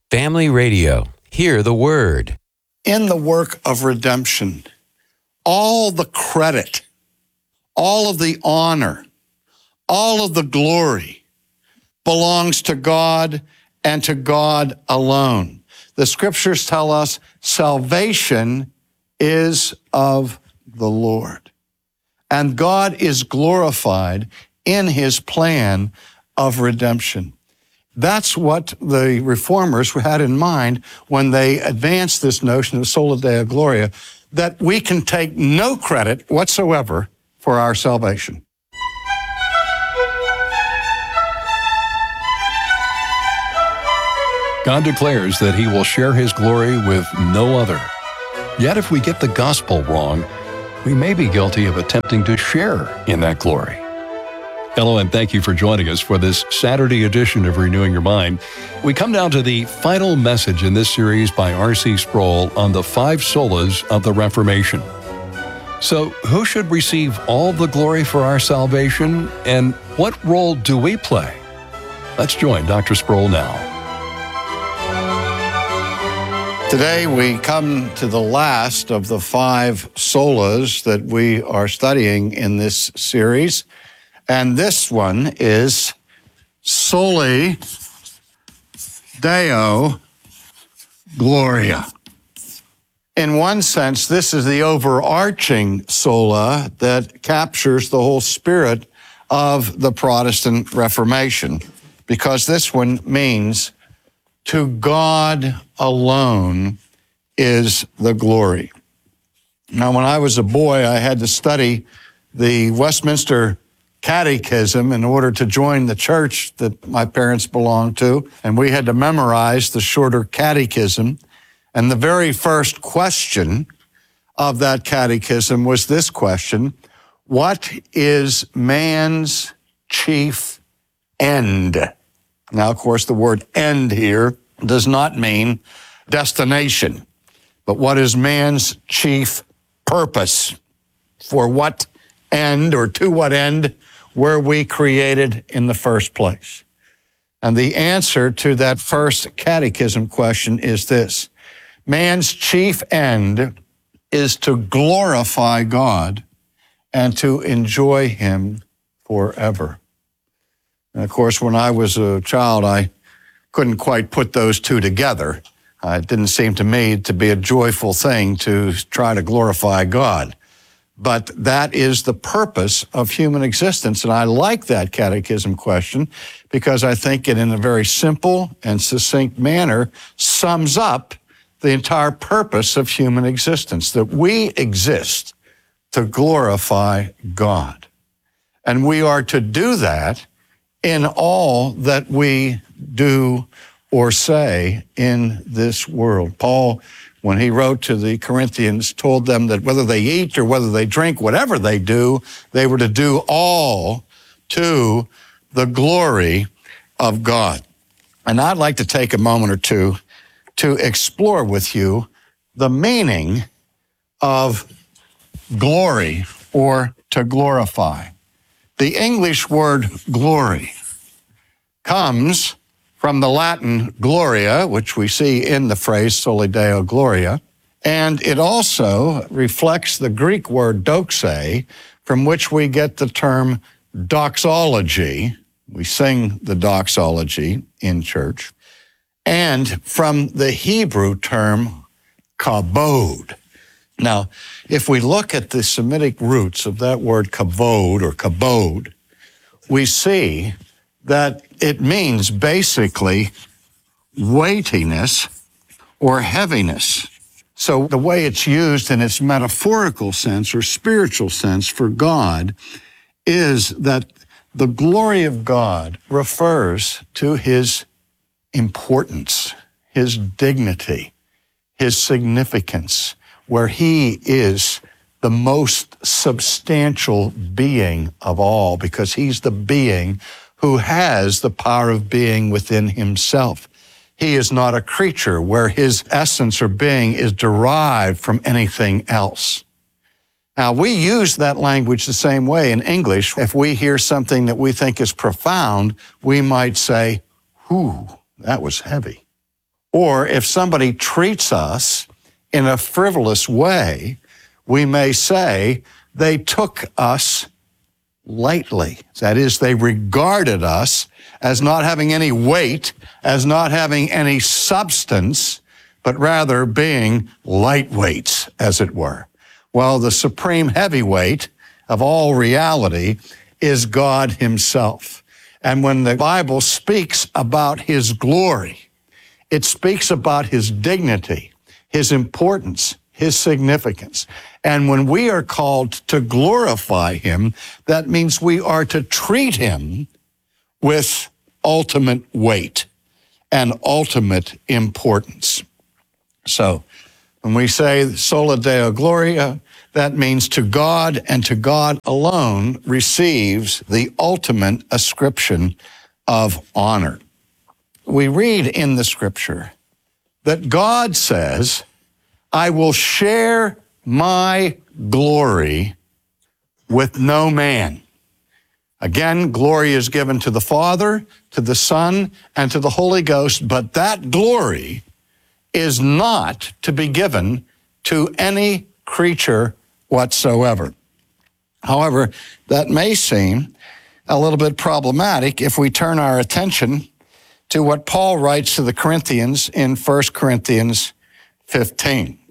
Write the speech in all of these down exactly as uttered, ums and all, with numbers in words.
Family Radio. Hear the word. In the work of redemption, all the credit, all of the honor, all of the glory belongs to God and to God alone. The scriptures tell us salvation is of the Lord. And God is glorified in his plan of redemption. That's what the reformers had in mind when they advanced this notion of sola deo gloria, that we can take no credit whatsoever for our salvation. God declares that he will share his glory with no other. Yet if we get the gospel wrong, we may be guilty of attempting to share in that glory. Hello, and thank you for joining us for this Saturday edition of Renewing Your Mind. We come down to the final message in this series by R C Sproul on the five solas of the Reformation. So, who should receive all the glory for our salvation, and what role do we play? Let's join Doctor Sproul now. Today we come to the last of the five solas that we are studying in this series. And this one is Soli Deo Gloria. In one sense, this is the overarching sola that captures the whole spirit of the Protestant Reformation, because this one means to God alone is the glory. Now, when I was a boy, I had to study the Westminster Catechism in order to join the church that my parents belonged to, and we had to memorize the shorter catechism. And the very first question of that catechism was this question: what is man's chief end? Now, of course, the word end here does not mean destination, but what is man's chief purpose? For what end, or to what end were we created in the first place? And the answer to that first catechism question is this: man's chief end is to glorify God and to enjoy him forever. And of course, when I was a child, I couldn't quite put those two together. Uh, it didn't seem to me to be a joyful thing to try to glorify God. But that is the purpose of human existence. And I like that catechism question because I think it, in a very simple and succinct manner, sums up the entire purpose of human existence, that we exist to glorify God. And we are to do that in all that we do or say in this world. Paul, when he wrote to the Corinthians, told them that whether they eat or whether they drink, whatever they do, they were to do all to the glory of God. And I'd like to take a moment or two to explore with you the meaning of glory, or to glorify. The English word glory comes from the Latin gloria, which we see in the phrase Soli Deo Gloria, and it also reflects the Greek word doxe, from which we get the term doxology. We sing the doxology in church. And from the Hebrew term kabod. Now, if we look at the Semitic roots of that word kavod or kabod, we see that it means basically weightiness or heaviness. So the way it's used in its metaphorical sense or spiritual sense for God is that the glory of God refers to his importance, his dignity, his significance, where he is the most substantial being of all, because he's the being who has the power of being within himself. He is not a creature where his essence or being is derived from anything else. Now, we use that language the same way in English. If we hear something that we think is profound, we might say, "Whew, that was heavy." Or if somebody treats us in a frivolous way, we may say they took us lightly. That is, they regarded us as not having any weight, as not having any substance, but rather being lightweights, as it were. Well, the supreme heavyweight of all reality is God himself. And when the Bible speaks about his glory, it speaks about his dignity, his importance, his significance. And when we are called to glorify him, that means we are to treat him with ultimate weight and ultimate importance. So when we say sola Deo Gloria, that means to God and to God alone receives the ultimate ascription of honor. We read in the scripture that God says, I will share my glory with no man. Again, glory is given to the Father, to the Son, and to the Holy Ghost, but that glory is not to be given to any creature whatsoever. However, that may seem a little bit problematic if we turn our attention to what Paul writes to the Corinthians in First Corinthians fifteen.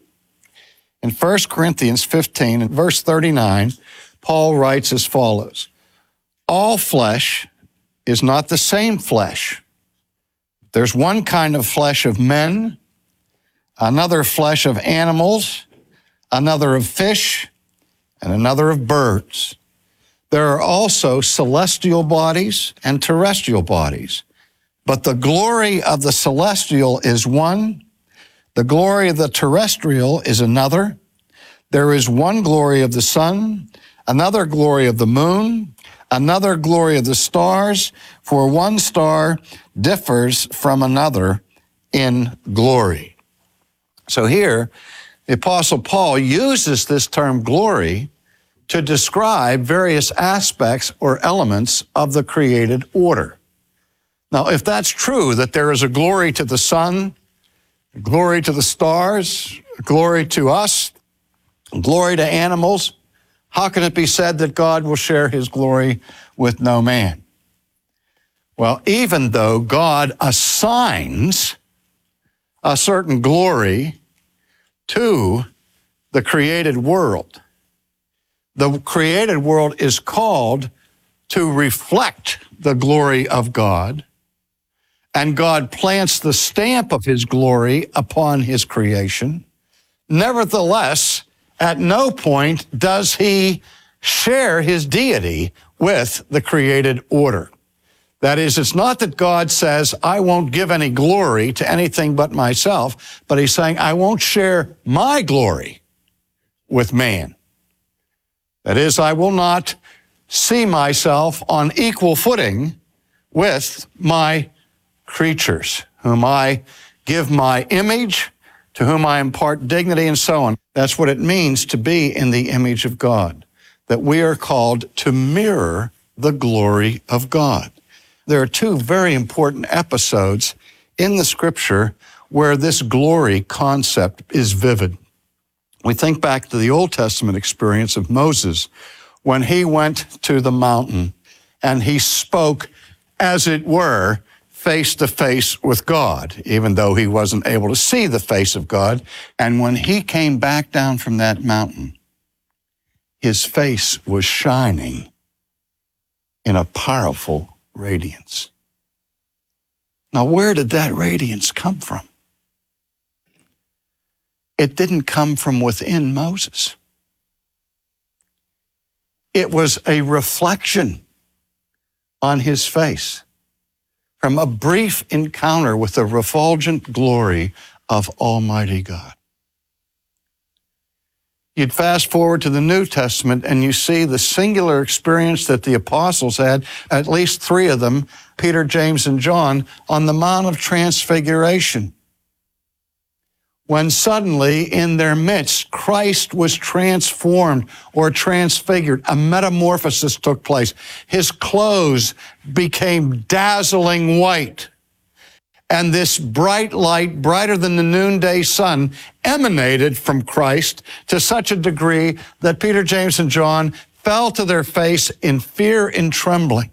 In First Corinthians fifteen, verse thirty-nine, Paul writes as follows, all flesh is not the same flesh. There's one kind of flesh of men, another flesh of animals, another of fish, and another of birds. There are also celestial bodies and terrestrial bodies. But the glory of the celestial is one, the glory of the terrestrial is another. There is one glory of the sun, another glory of the moon, another glory of the stars, for one star differs from another in glory. So here, the Apostle Paul uses this term glory to describe various aspects or elements of the created order. Now, if that's true, that there is a glory to the sun, glory to the stars, glory to us, glory to animals, how can it be said that God will share his glory with no man? Well, even though God assigns a certain glory to the created world, the created world is called to reflect the glory of God, and God plants the stamp of his glory upon his creation. Nevertheless, at no point does he share his deity with the created order. That is, it's not that God says, I won't give any glory to anything but myself, but he's saying, I won't share my glory with man. That is, I will not see myself on equal footing with my creatures, whom I give my image, to whom I impart dignity, and so on. That's what it means to be in the image of God, that we are called to mirror the glory of God. There are two very important episodes in the scripture where this glory concept is vivid. We think back to the Old Testament experience of Moses when he went to the mountain and he spoke, as it were, face to face with God, even though he wasn't able to see the face of God. And when he came back down from that mountain, his face was shining in a powerful radiance. Now, where did that radiance come from? It didn't come from within Moses. It was a reflection on his face from a brief encounter with the refulgent glory of Almighty God. You'd fast forward to the New Testament and you see the singular experience that the apostles had, at least three of them, Peter, James, and John, on the Mount of Transfiguration, when suddenly in their midst, Christ was transformed or transfigured. A metamorphosis took place. His clothes became dazzling white, And this bright light, brighter than the noonday sun, emanated from Christ to such a degree that Peter, James, and John fell to their face in fear and trembling.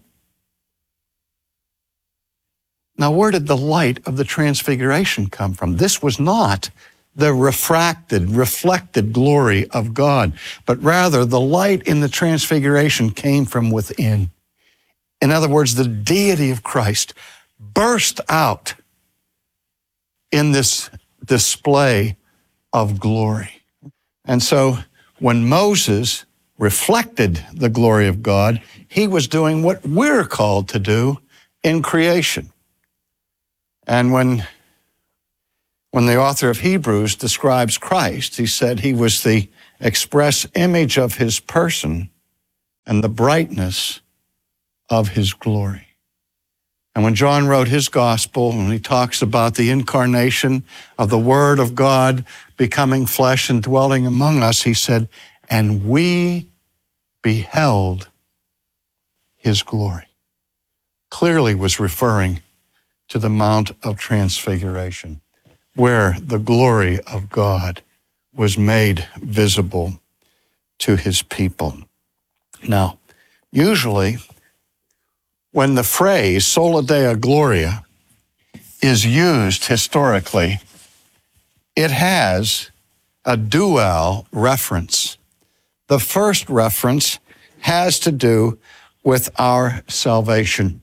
Now, where did the light of the transfiguration come from? This was not the refracted, reflected glory of God, but rather the light in the transfiguration came from within. In other words, the deity of Christ burst out in this display of glory. And so when Moses reflected the glory of God, he was doing what we're called to do in creation. And when, when the author of Hebrews describes Christ, he said he was the express image of his person and the brightness of his glory. And when John wrote his gospel, and he talks about the incarnation of the Word of God becoming flesh and dwelling among us, he said, and we beheld his glory. Clearly was referring to the Mount of Transfiguration, where the glory of God was made visible to his people. Now, usually, when the phrase sola dea gloria is used historically, it has a dual reference. The first reference has to do with our salvation.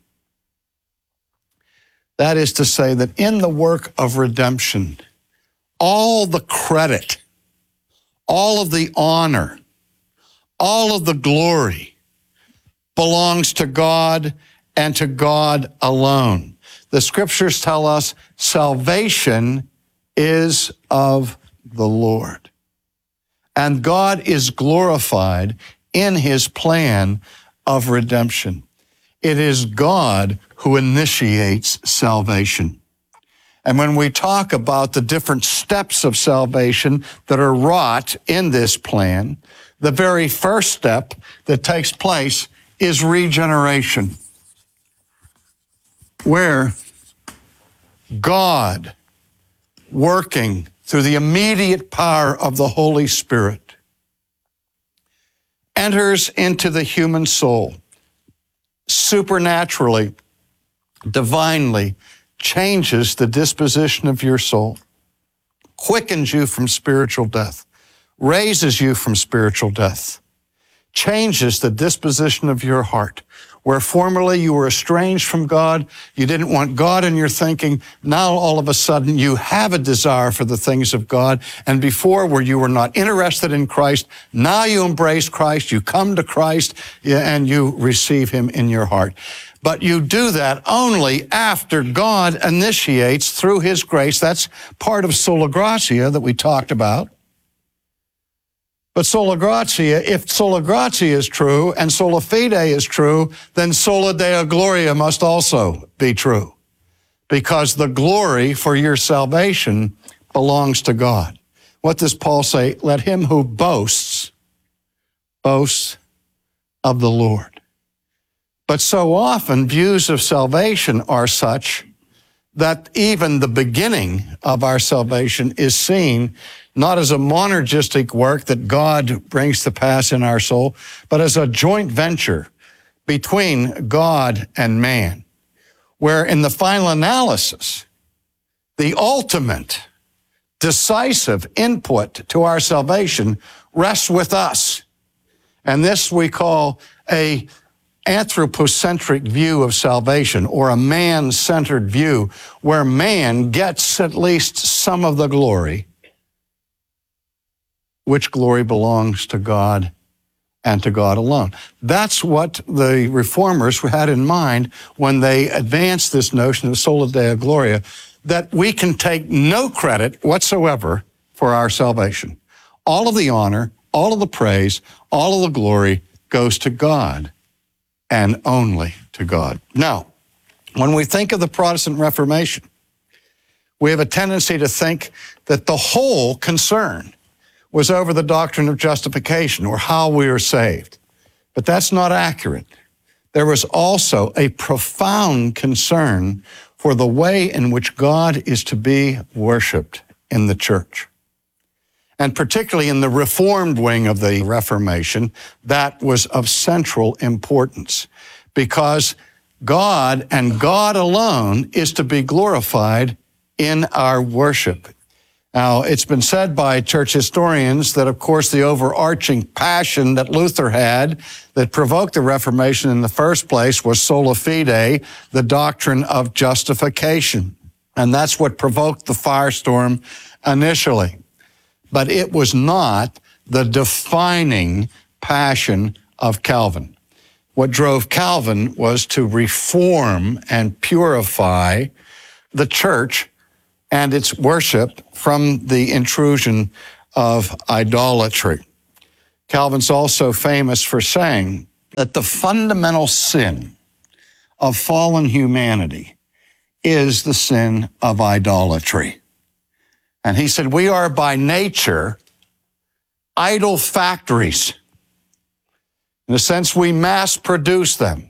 That is to say that in the work of redemption, all the credit, all of the honor, all of the glory belongs to God and to God alone. The scriptures tell us salvation is of the Lord. And God is glorified in his plan of redemption. It is God who initiates salvation. And when we talk about the different steps of salvation that are wrought in this plan, the very first step that takes place is regeneration, where God, working through the immediate power of the Holy Spirit, enters into the human soul, supernaturally, divinely changes the disposition of your soul, quickens you from spiritual death, raises you from spiritual death, changes the disposition of your heart. Where formerly you were estranged from God, you didn't want God in your thinking, now all of a sudden you have a desire for the things of God. And before, where you were not interested in Christ, now you embrace Christ, you come to Christ, and you receive him in your heart. But you do that only after God initiates through his grace. That's part of sola gratia that we talked about. But sola gratia, if sola gratia is true and sola fide is true, then sola dea gloria must also be true, because the glory for your salvation belongs to God. What does Paul say? Let him who boasts, boast of the Lord. But so often views of salvation are such that even the beginning of our salvation is seen not as a monergistic work that God brings to pass in our soul, but as a joint venture between God and man, where in the final analysis, the ultimate decisive input to our salvation rests with us. And this we call a anthropocentric view of salvation, or a man-centered view, where man gets at least some of the glory, which glory belongs to God and to God alone. That's what the reformers had in mind when they advanced this notion of sola dea gloria, that we can take no credit whatsoever for our salvation. All of the honor, all of the praise, all of the glory goes to God and only to God. Now, when we think of the Protestant Reformation, we have a tendency to think that the whole concern was over the doctrine of justification, or how we are saved. But that's not accurate. There was also a profound concern for the way in which God is to be worshiped in the church. And particularly in the Reformed wing of the Reformation, that was of central importance, because God and God alone is to be glorified in our worship. Now, it's been said by church historians that, of course, the overarching passion that Luther had that provoked the Reformation in the first place was sola fide, the doctrine of justification. And that's what provoked the firestorm initially. But it was not the defining passion of Calvin. What drove Calvin was to reform and purify the church and its worship from the intrusion of idolatry. Calvin's also famous for saying that the fundamental sin of fallen humanity is the sin of idolatry. And he said, we are by nature idol factories. In a sense, we mass produce them.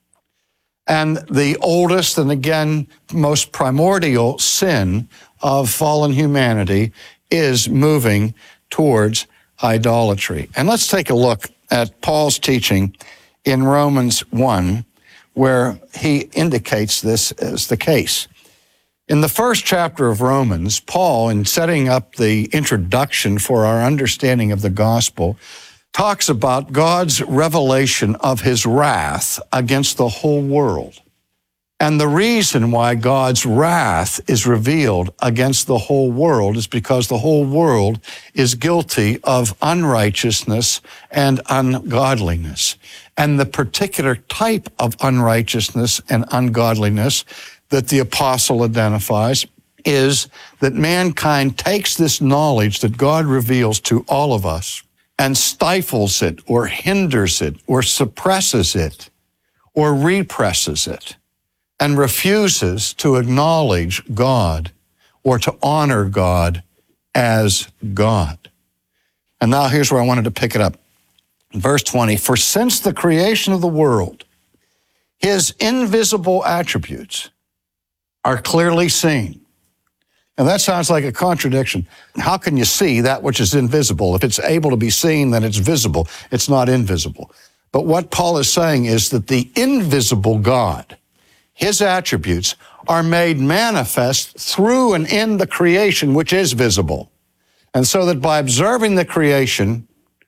And the oldest and again, most primordial sin of fallen humanity is moving towards idolatry. And let's take a look at Paul's teaching in Romans one, where he indicates this as the case. In the first chapter of Romans, Paul, in setting up the introduction for our understanding of the gospel, talks about God's revelation of his wrath against the whole world. And the reason why God's wrath is revealed against the whole world is because the whole world is guilty of unrighteousness and ungodliness. And the particular type of unrighteousness and ungodliness that the apostle identifies is that mankind takes this knowledge that God reveals to all of us and stifles it or hinders it or suppresses it or represses it and refuses to acknowledge God or to honor God as God. And now here's where I wanted to pick it up. Verse twenty, for since the creation of the world, his invisible attributes are clearly seen. And that sounds like a contradiction. How can you see that which is invisible? If it's able to be seen, then it's visible. It's not invisible. But what Paul is saying is that the invisible God, his attributes, are made manifest through and in the creation which is visible. And so that by observing the creation,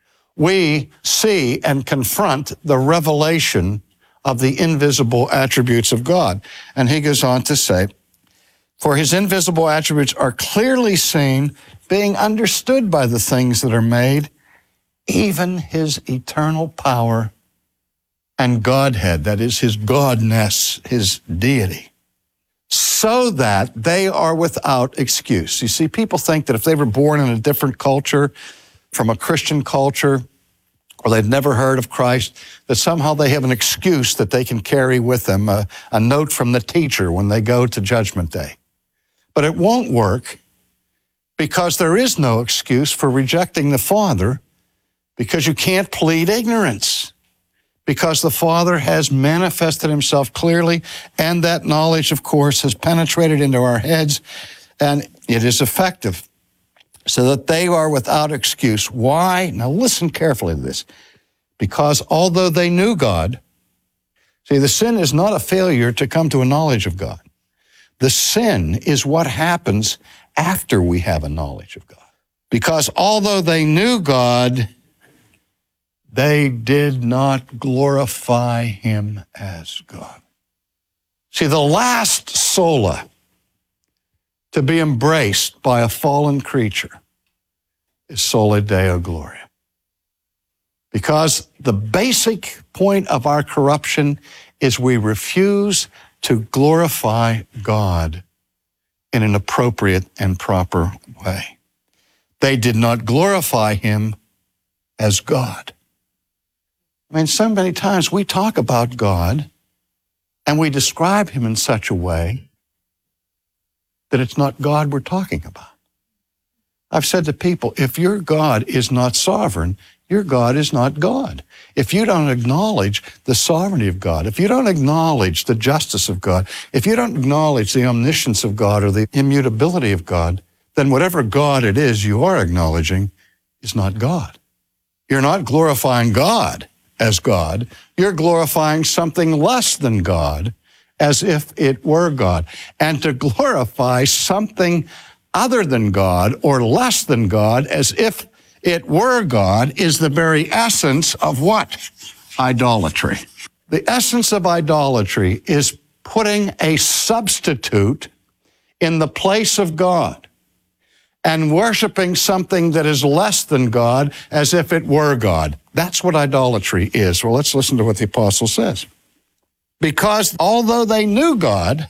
we see and confront the revelation of the invisible attributes of God. And he goes on to say, for his invisible attributes are clearly seen, being understood by the things that are made, even his eternal power and Godhead, that is his godness, his deity, so that they are without excuse. You see, people think that if they were born in a different culture, from a Christian culture, or they've never heard of Christ, that somehow they have an excuse that they can carry with them, a, a note from the teacher when they go to Judgment Day. But it won't work because there is no excuse for rejecting the Father, because you can't plead ignorance, because the Father has manifested himself clearly, and that knowledge, of course, has penetrated into our heads, and it is effective, so that they are without excuse. Why? Now listen carefully to this. Because although they knew God, see, the sin is not a failure to come to a knowledge of God. The sin is what happens after we have a knowledge of God. Because although they knew God, they did not glorify him as God. See, the last sola to be embraced by a fallen creature is sola Deo Gloria. Because the basic point of our corruption is we refuse to glorify God in an appropriate and proper way. They did not glorify him as God. I mean, so many times we talk about God and we describe him in such a way that it's not God we're talking about. I've said to people, if your God is not sovereign, your God is not God. If you don't acknowledge the sovereignty of God, if you don't acknowledge the justice of God, if you don't acknowledge the omniscience of God or the immutability of God, then whatever God it is you are acknowledging is not God. You're not glorifying God as God. You're glorifying something less than God as if it were God. And to glorify something other than God or less than God as if it were God is the very essence of what? Idolatry. The essence of idolatry is putting a substitute in the place of God and worshiping something that is less than God as if it were God. That's what idolatry is. Well, let's listen to what the apostle says. Because although they knew God,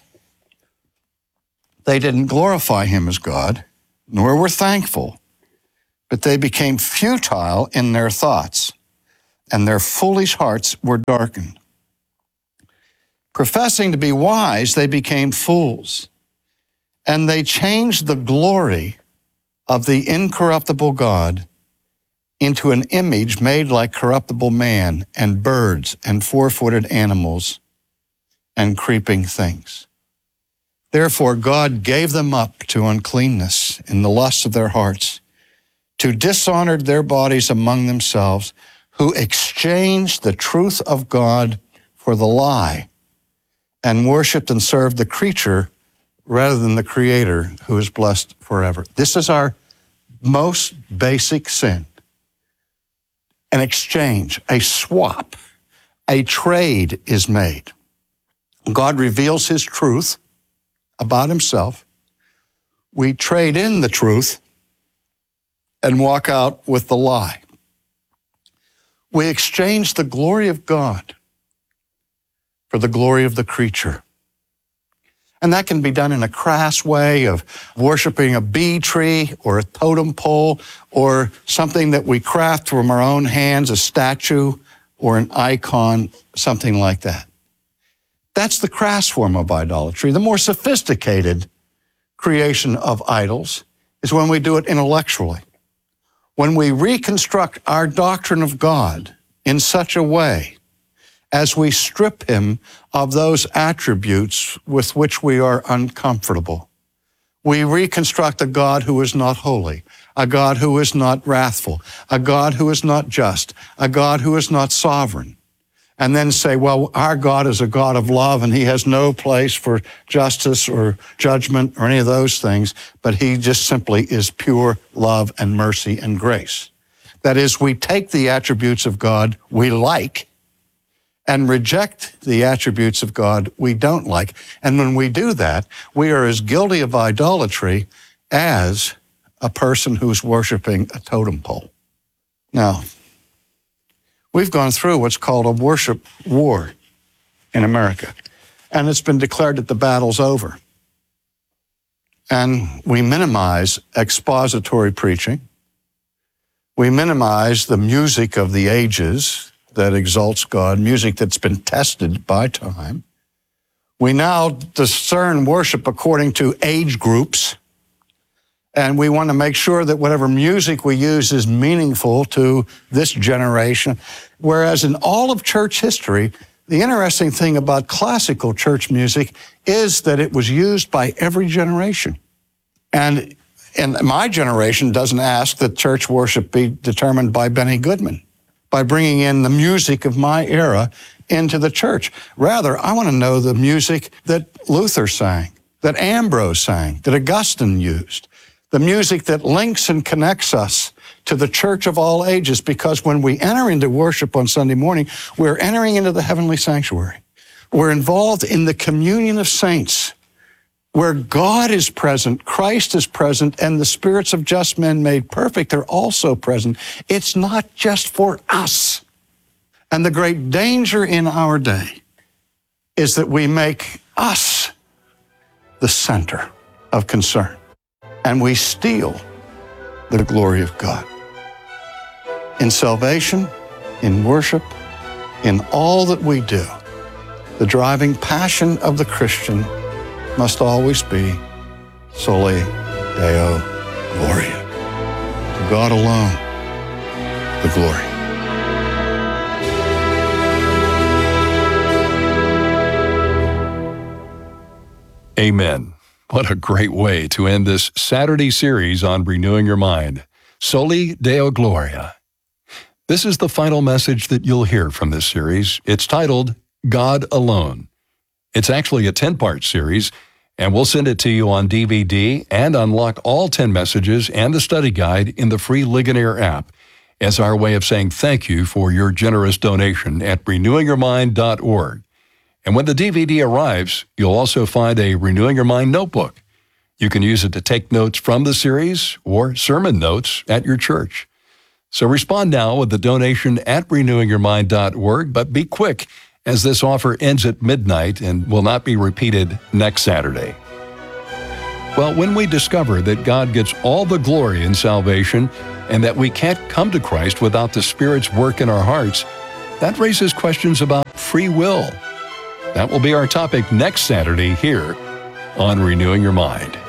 they didn't glorify him as God, nor were thankful, but they became futile in their thoughts, and their foolish hearts were darkened. Professing to be wise, they became fools, and they changed the glory of the incorruptible God into an image made like corruptible man and birds and four-footed animals and creeping things. Therefore, God gave them up to uncleanness in the lusts of their hearts, to dishonor their bodies among themselves, who exchanged the truth of God for the lie, and worshiped and served the creature rather than the Creator, who is blessed forever. This is our most basic sin. An exchange, a swap, a trade is made. God reveals his truth about himself. We trade in the truth and walk out with the lie. We exchange the glory of God for the glory of the creature. And that can be done in a crass way of worshiping a bee tree or a totem pole or something that we craft from our own hands, a statue or an icon, something like that. That's the crass form of idolatry. The more sophisticated creation of idols is when we do it intellectually. When we reconstruct our doctrine of God in such a way as we strip him of those attributes with which we are uncomfortable. We reconstruct a God who is not holy, a God who is not wrathful, a God who is not just, a God who is not sovereign, and then say, well, our God is a God of love and he has no place for justice or judgment or any of those things, but he just simply is pure love and mercy and grace. That is, we take the attributes of God we like and reject the attributes of God we don't like. And when we do that, we are as guilty of idolatry as a person who's worshiping a totem pole. Now, we've gone through what's called a worship war in America, and it's been declared that the battle's over. And we minimize expository preaching. We minimize the music of the ages that exalts God, music that's been tested by time. We now discern worship according to age groups, and we want to make sure that whatever music we use is meaningful to this generation. Whereas in all of church history, the interesting thing about classical church music is that it was used by every generation. And, and my generation doesn't ask that church worship be determined by Benny Goodman, by bringing in the music of my era into the church. Rather, I want to know the music that Luther sang, that Ambrose sang, that Augustine used, the music that links and connects us to the church of all ages, because when we enter into worship on Sunday morning, we're entering into the heavenly sanctuary. We're involved in the communion of saints, where God is present, Christ is present, and the spirits of just men made perfect are also present. It's not just for us. And the great danger in our day is that we make us the center of concern, and we steal the glory of God. In salvation, in worship, in all that we do, the driving passion of the Christian must always be Soli Deo Gloria. God alone the glory. Amen. What a great way to end this Saturday series on Renewing Your Mind. Soli Deo Gloria. This is the final message that you'll hear from this series. It's titled, God Alone. It's actually a ten-part series, and we'll send it to you on D V D and unlock all ten messages and the study guide in the free Ligonier app as our way of saying thank you for your generous donation at renewing your mind dot org. And when the D V D arrives, you'll also find a Renewing Your Mind notebook. You can use it to take notes from the series or sermon notes at your church. So respond now with the donation at renewing your mind dot org, but be quick as this offer ends at midnight and will not be repeated next Saturday. Well, when we discover that God gets all the glory in salvation and that we can't come to Christ without the Spirit's work in our hearts, that raises questions about free will. That will be our topic next Saturday here on Renewing Your Mind.